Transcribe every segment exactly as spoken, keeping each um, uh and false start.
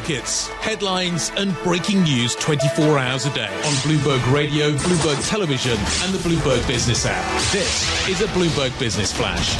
markets, headlines and breaking news twenty-four hours a day on Bloomberg Radio, Bloomberg Television and the Bloomberg Business app. This is a Bloomberg Business Flash.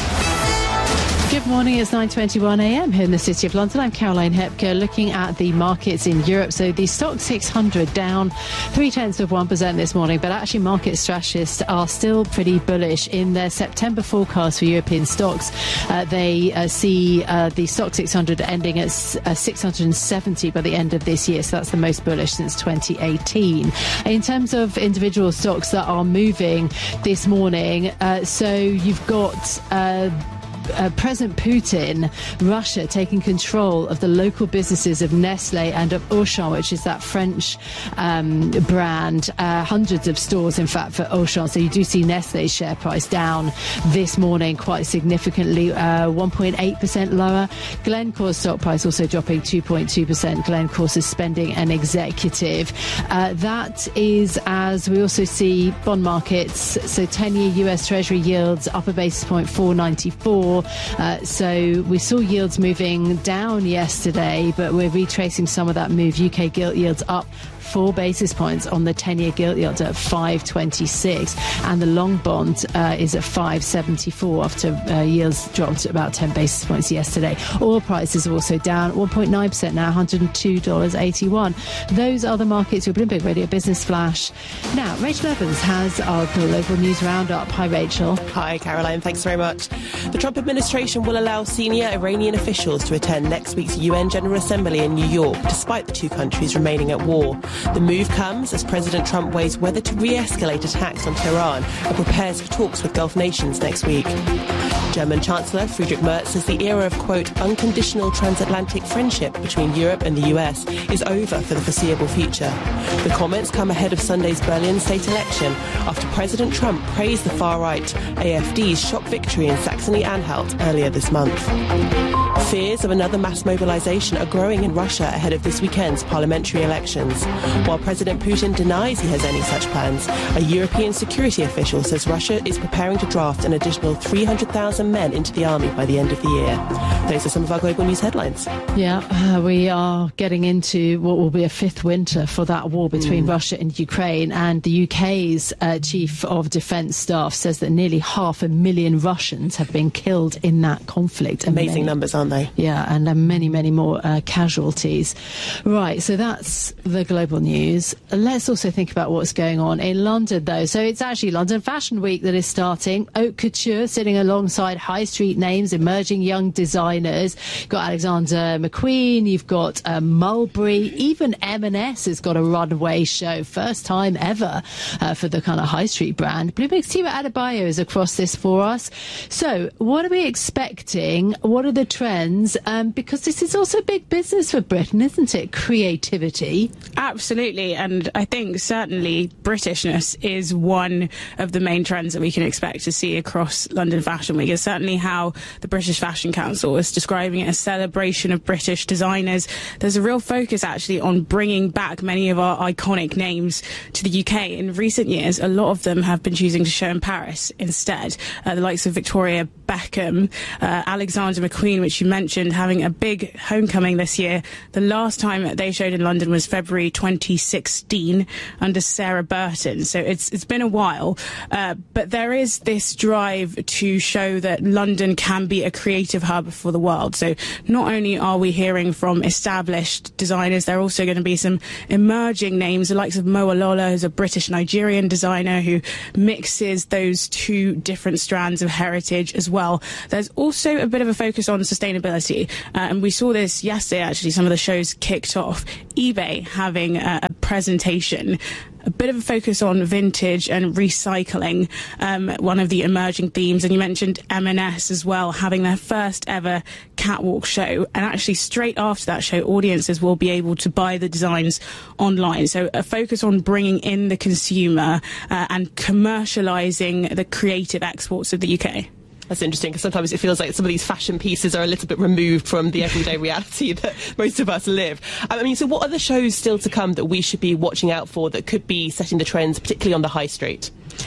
Good morning, it's nine twenty-one a m here in the City of London. I'm Caroline Hepker looking at the markets in Europe. So the Stoxx six hundred down three tenths of one percent this morning, but actually market strategists are still pretty bullish in their September forecast for European stocks. Uh, they uh, see uh, the Stoxx six hundred ending at uh, six hundred seventy by the end of this year. So that's the most bullish since twenty eighteen. In terms of individual stocks that are moving this morning, uh, so you've got Uh, Uh, President Putin, Russia taking control of the local businesses of Nestle and of Auchan, which is that French um, brand. Uh, hundreds of stores, in fact, for Auchan. So you do see Nestle's share price down this morning quite significantly, uh, one point eight percent lower. Glencore's stock price also dropping two point two percent. Glencore suspending an executive. Uh, that is as we also see bond markets. So ten-year U S Treasury yields up a basis point, four ninety-four. Uh, so we saw yields moving down yesterday, but we're retracing some of that move. U K gilt yields up four basis points on the ten-year gilt yield at five twenty-six, and the long bond uh, is at five seventy-four after uh, yields dropped about ten basis points yesterday. Oil prices are also down one point nine percent now, one hundred two dollars eighty-one. Those are the markets. Your Bloomberg Radio Business Flash. Now, Rachel Evans has our global news roundup. Hi, Rachel. Hi, Caroline. Thanks very much. The Trump administration will allow senior Iranian officials to attend next week's U N General Assembly in New York, despite the two countries remaining at war. The move comes as President Trump weighs whether to re-escalate attacks on Tehran and prepares for talks with Gulf nations next week. German Chancellor Friedrich Merz says the era of, quote, unconditional transatlantic friendship between Europe and the U S is over for the foreseeable future. The comments come ahead of Sunday's Berlin state election after President Trump praised the far-right A F D's shock victory in Saxony-Anhalt earlier this month. Fears of another mass mobilization are growing in Russia ahead of this weekend's parliamentary elections. While President Putin denies he has any such plans, a European security official says Russia is preparing to draft an additional three hundred thousand men into the army by the end of the year. Those are some of our global news headlines. Yeah, uh, we are getting into what will be a fifth winter for that war between mm. Russia and Ukraine, and the U K's uh, Chief of Defence Staff says that nearly half a million Russians have been killed in that conflict. Amazing many, numbers, aren't they? Yeah, and uh, many, many more uh, casualties. Right, so that's the global news. Let's also think about what's going on in London, though. So it's actually London Fashion Week that is starting. Haute Couture sitting alongside high street names, emerging young designers. You've got Alexander McQueen, you've got uh, Mulberry, even M and S has got a runway show. First time ever uh, for the kind of high street brand. Bloomberg's Tiva Adebayo is across this for us. So what are we expecting? What are the trends? Um, because this is also big business for Britain, isn't it? Creativity. Absolutely. And I think certainly Britishness is one of the main trends that we can expect to see across London Fashion Week. It's certainly how the British Fashion Council is describing it, a celebration of British designers. There's a real focus actually on bringing back many of our iconic names to the U K. In recent years, a lot of them have been choosing to show in Paris instead. Uh, the likes of Victoria Beckham, uh, Alexander McQueen, which you mentioned, having a big homecoming this year. The last time that they showed in London was February twenty sixteen under Sarah Burton. So it's it's been a while, uh, but there is this drive to show that London can be a creative hub for the world. So not only are we hearing from established designers, there are also going to be some emerging names, the likes of Moa Lola, who's a British-Nigerian designer who mixes those two different strands of heritage as well. There's also a bit of a focus on sustainability, uh, and we saw this yesterday actually. Some of the shows kicked off. eBay having a, a presentation, a bit of a focus on vintage and recycling, um, one of the emerging themes. And you mentioned M and S as well, having their first ever catwalk show. And actually straight after that show, audiences will be able to buy the designs online. So a focus on bringing in the consumer uh, and commercialising the creative exports of the U K. That's interesting, because sometimes it feels like some of these fashion pieces are a little bit removed from the everyday reality that most of us live. I mean, so what are the shows still to come that we should be watching out for that could be setting the trends, particularly on the high street?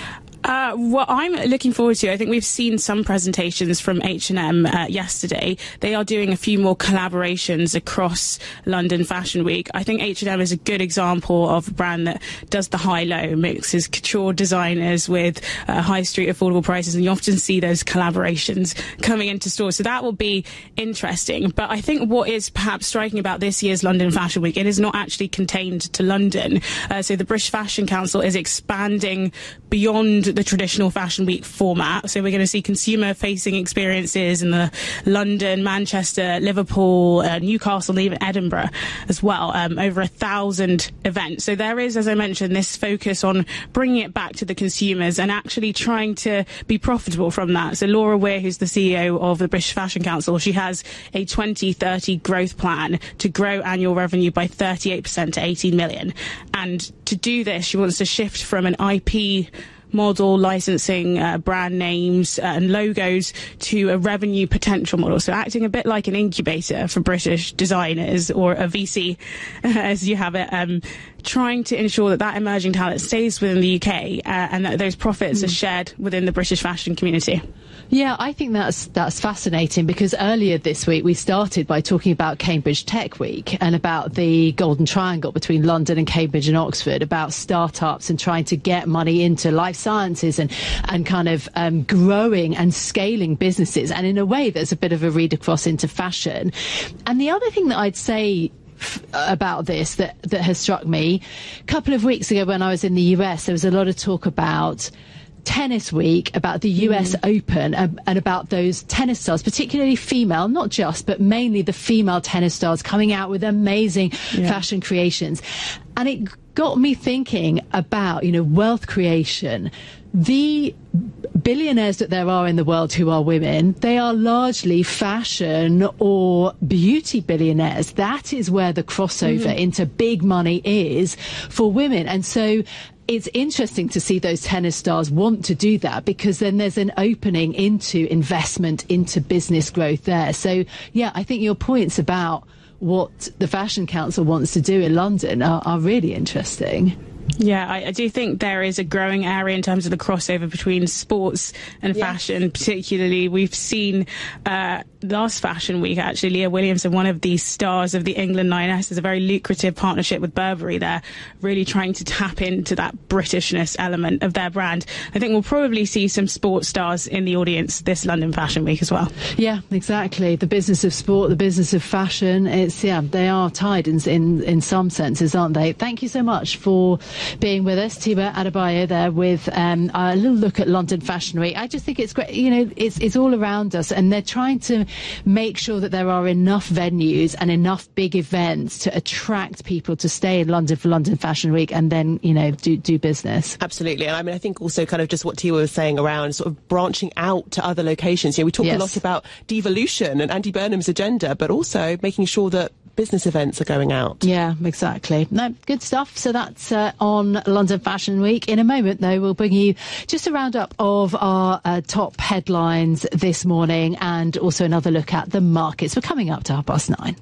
Uh, what I'm looking forward to, I think we've seen some presentations from H and M uh, yesterday. They are doing a few more collaborations across London Fashion Week. I think H and M is a good example of a brand that does the high-low, mixes couture designers with uh, high street affordable prices, and you often see those collaborations coming into stores. So that will be interesting. But I think what is perhaps striking about this year's London Fashion Week, it is not actually contained to London. Uh, so the British Fashion Council is expanding beyond the traditional Fashion Week format. So we're going to see consumer-facing experiences in the London, Manchester, Liverpool, uh, Newcastle, and even Edinburgh as well. Um, over a thousand events. So there is, as I mentioned, this focus on bringing it back to the consumers and actually trying to be profitable from that. So Laura Weir, who's the C E O of the British Fashion Council, she has a twenty thirty growth plan to grow annual revenue by thirty-eight percent to eighteen million. And to do this, she wants to shift from an I P model, licensing uh, brand names uh, and logos, to a revenue potential model. So acting a bit like an incubator for British designers, or a V C as you have it, um, trying to ensure that that emerging talent stays within the U K uh, and that those profits mm. are shared within the British fashion community. Yeah, I think that's that's fascinating, because earlier this week we started by talking about Cambridge Tech Week and about the Golden Triangle between London and Cambridge and Oxford, about startups and trying to get money into life sciences and, and kind of um, growing and scaling businesses. And in a way, there's a bit of a read across into fashion. And the other thing that I'd say about this that, that has struck me, a couple of weeks ago when I was in the U S, there was a lot of talk about Tennis Week, about the U S mm. Open, and, and about those tennis stars, particularly female, not just, but mainly the female tennis stars coming out with amazing yeah. fashion creations. And it got me thinking about, you know, wealth creation. The billionaires that there are in the world who are women, they are largely fashion or beauty billionaires. That is where the crossover mm. into big money is for women. And so it's interesting to see those tennis stars want to do that, because then there's an opening into investment, into business growth there. So, yeah, I think your points about what the Fashion Council wants to do in London are, are really interesting. Yeah, I, I do think there is a growing area in terms of the crossover between sports and yes. fashion. Particularly, we've seen uh, last Fashion Week, actually, Leah Williamson, one of the stars of the England Lioness, has a very lucrative partnership with Burberry there, really trying to tap into that Britishness element of their brand. I think we'll probably see some sports stars in the audience this London Fashion Week as well. Yeah, exactly. The business of sport, the business of fashion, it's, yeah, they are tied in, in, in some senses, aren't they? Thank you so much for being with us, Tiba Adebayo there with um, a little look at London Fashion Week. I just think it's great, you know, it's it's all around us, and they're trying to make sure that there are enough venues and enough big events to attract people to stay in London for London Fashion Week and then, you know, do do business. Absolutely. And I mean, I think also kind of just what Tiba was saying around sort of branching out to other locations. You know, we talk yes. a lot about devolution and Andy Burnham's agenda, but also making sure that business events are going out. Yeah, exactly. No, good stuff. So that's uh, on London Fashion Week. In a moment, though, we'll bring you just a roundup of our uh, top headlines this morning, and also another look at the markets. We're coming up to half past nine.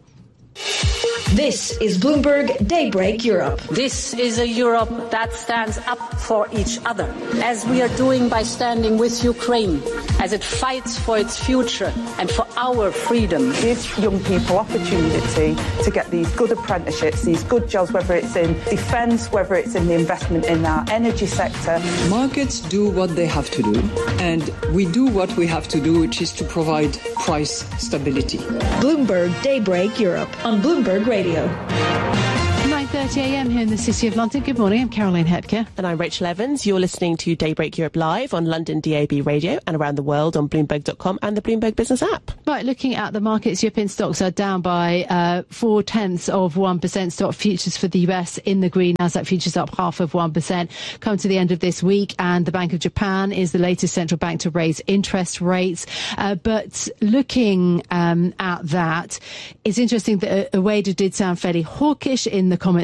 This is Bloomberg Daybreak Europe. This is a Europe that stands up for each other, as we are doing by standing with Ukraine, as it fights for its future and for our freedom. Give young people opportunity to get these good apprenticeships, these good jobs, whether it's in defence, whether it's in the investment in our energy sector. Markets do what they have to do, and we do what we have to do, which is to provide price stability. Bloomberg Daybreak Europe on Bloomberg Radio. nine thirty a m here in the City of London. Good morning, I'm Caroline Hepker. And I'm Rachel Evans. You're listening to Daybreak Europe live on London D A B Radio and around the world on Bloomberg dot com and the Bloomberg Business app. Right, looking at the markets, European stocks are down by uh, four tenths of one percent. Stock futures for the U S in the green. Nasdaq futures up half of one percent. Come to the end of this week, and the Bank of Japan is the latest central bank to raise interest rates. Uh, but looking um, at that, it's interesting that uh, Ueda did sound fairly hawkish in the comments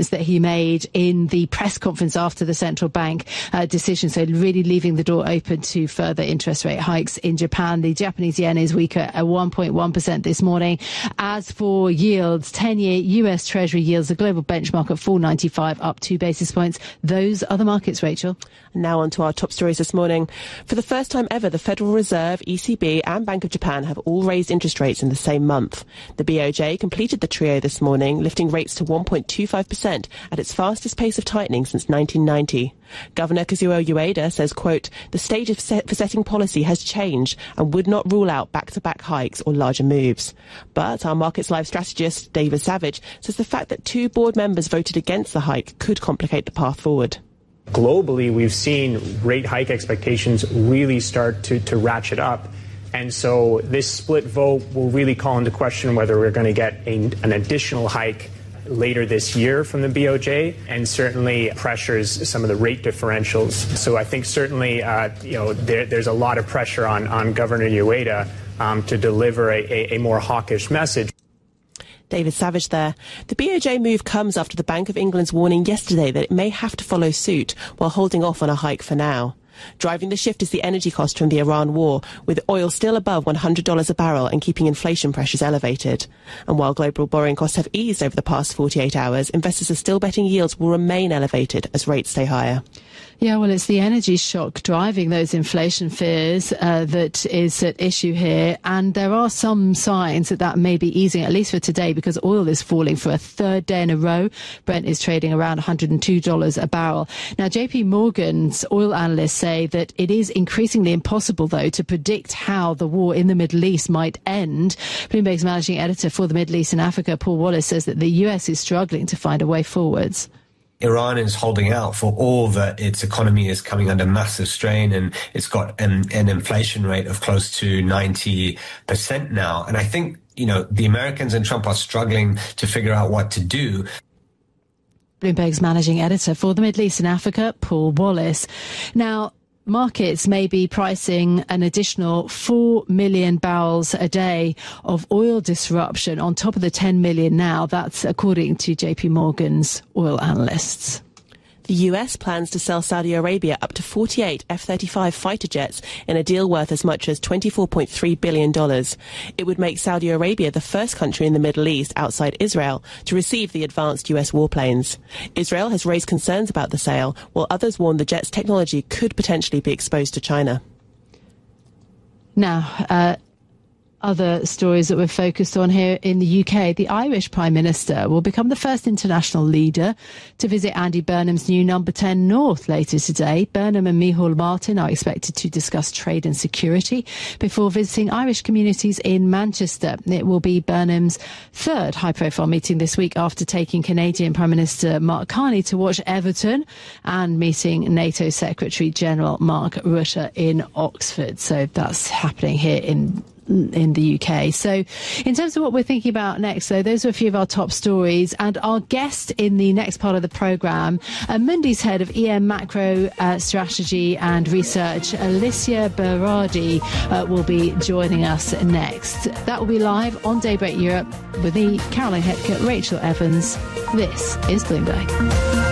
statements that he made in the press conference after the central bank uh, decision, so really leaving the door open to further interest rate hikes in Japan. The Japanese yen is weaker at one point one percent this morning. As for yields, ten-year U S Treasury yields, the global benchmark at four ninety-five, up two basis points. Those are the markets, Rachel. And now on to our top stories this morning. For the first time ever, the Federal Reserve, E C B and Bank of Japan have all raised interest rates in the same month. The B O J completed the trio this morning, lifting rates to one point two five percent at its fastest pace of tightening since nineteen ninety. Governor Kazuo Ueda says, quote, the stage of set for setting policy has changed and would not rule out back-to-back hikes or larger moves. But our Markets Live strategist, David Savage, says the fact that two board members voted against the hike could complicate the path forward. Globally, we've seen rate hike expectations really start to, to ratchet up. And so this split vote will really call into question whether we're going to get a, an additional hike later this year from the B O J, and certainly pressures some of the rate differentials. So I think certainly, uh, you know, there, there's a lot of pressure on, on Governor Ueda um, to deliver a, a, a more hawkish message. David Savage there. The B O J move comes after the Bank of England's warning yesterday that it may have to follow suit while holding off on a hike for now. Driving the shift is the energy cost from the Iran war, with oil still above one hundred dollars a barrel and keeping inflation pressures elevated. And while global borrowing costs have eased over the past forty-eight hours, investors are still betting yields will remain elevated as rates stay higher. Yeah, well, it's the energy shock driving those inflation fears uh, that is at issue here. And there are some signs that that may be easing, at least for today, because oil is falling for a third day in a row. Brent is trading around one hundred two dollars a barrel. Now, J P Morgan's oil analysts say that it is increasingly impossible, though, to predict how the war in the Middle East might end. Bloomberg's managing editor for the Middle East and Africa, Paul Wallace, says that the U S is struggling to find a way forwards. Iran is holding out for all that its economy is coming under massive strain, and it's got an, an inflation rate of close to ninety percent now. And I think, you know, the Americans and Trump are struggling to figure out what to do. Bloomberg's managing editor for the Middle East and Africa, Paul Wallace. Now, markets may be pricing an additional four million barrels a day of oil disruption on top of the ten million now. That's according to J P Morgan's oil analysts. The U S plans to sell Saudi Arabia up to forty-eight F thirty-five fighter jets in a deal worth as much as twenty-four point three billion dollars. It would make Saudi Arabia the first country in the Middle East outside Israel to receive the advanced U S warplanes. Israel has raised concerns about the sale, while others warn the jet's technology could potentially be exposed to China. Now, uh, other stories that we're focused on here in the U K. The Irish Prime Minister will become the first international leader to visit Andy Burnham's new Number ten North later today. Burnham and Micheál Martin are expected to discuss trade and security before visiting Irish communities in Manchester. It will be Burnham's third high-profile meeting this week after taking Canadian Prime Minister Mark Carney to watch Everton and meeting NATO Secretary General Mark Rutte in Oxford. So that's happening here in in the U K. So in terms of what we're thinking about next, though, those are a few of our top stories. And our guest in the next part of the programme, uh, Mundi's head of E M Macro uh, Strategy and Research, Alicia Berardi, uh, will be joining us next. That will be live on Daybreak Europe with me, Caroline Hepker, Rachel Evans. This is Bloomberg.